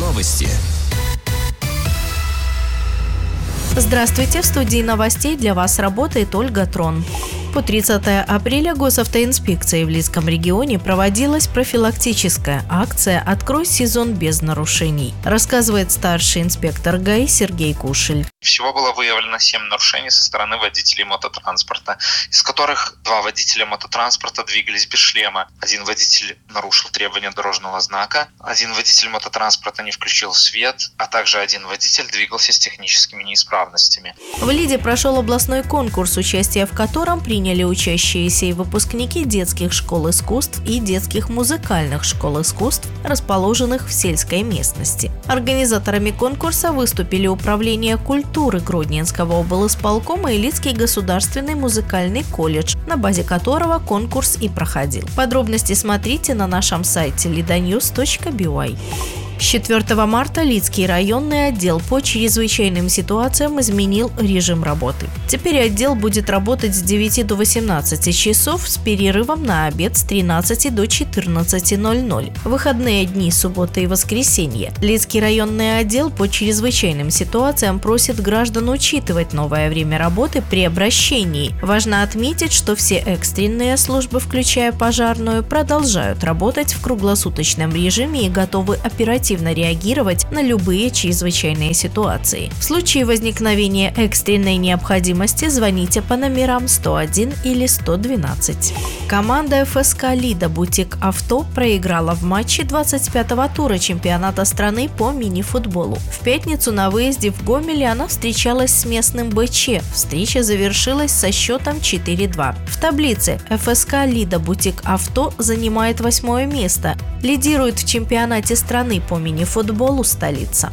Новости. Здравствуйте, в студии новостей для вас работает Ольга Трон. По 30 апреля госавтоинспекцией в Лидском регионе проводилась профилактическая акция «Открой сезон без нарушений», рассказывает старший инспектор ГАИ Сергей Кушель. Всего было выявлено 7 нарушений со стороны водителей мототранспорта, из которых 2 водителя мототранспорта двигались без шлема. 1 водитель нарушил требования дорожного знака, 1 водитель мототранспорта не включил свет, а также 1 водитель двигался с техническими неисправностями. В Лиде прошел областной конкурс, участие в котором приняли учащиеся и выпускники детских школ искусств и детских музыкальных школ искусств, расположенных в сельской местности. Организаторами конкурса выступили Управление культуры Гродненского облисполкома и Лидский государственный музыкальный колледж, на базе которого конкурс и проходил. Подробности смотрите на нашем сайте lidanews.by. С 4 марта Лидский районный отдел по чрезвычайным ситуациям изменил режим работы. Теперь отдел будет работать с 9 до 18 часов с перерывом на обед с 13 до 14:00. Выходные дни, суббота и воскресенье. Лидский районный отдел по чрезвычайным ситуациям просит граждан учитывать новое время работы при обращении. Важно отметить, что все экстренные службы, включая пожарную, продолжают работать в круглосуточном режиме и готовы оперативно реагировать на любые чрезвычайные ситуации. В случае возникновения экстренной необходимости звоните по номерам 101 или 112. Команда ФСК «Лида» Бутик Авто проиграла в матче 25-го тура чемпионата страны по мини-футболу. В пятницу на выезде в Гомеле она встречалась с местным БЧ. Встреча завершилась со счетом 4-2. В таблице ФСК «Лида» Бутик Авто занимает 8-е место. Лидирует в чемпионате страны по мини-футболу столица.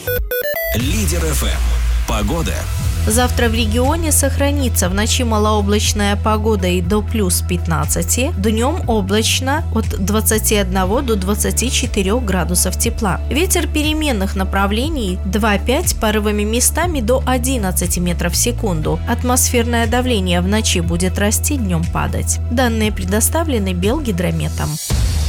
Лидер ФМ. Погода. Завтра в регионе сохранится в ночи малооблачная погода и до плюс 15, днем облачно от 21 до 24 градусов тепла. Ветер переменных направлений 2-5, порывами местами до 11 метров в секунду. Атмосферное давление в ночи будет расти, днем падать. Данные предоставлены Белгидрометом.